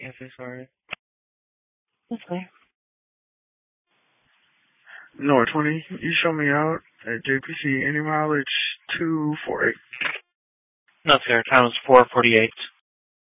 Okay, sorry. Okay. North 20, you show me out at JPC, any mileage 248. No, sir. Time is 4:48.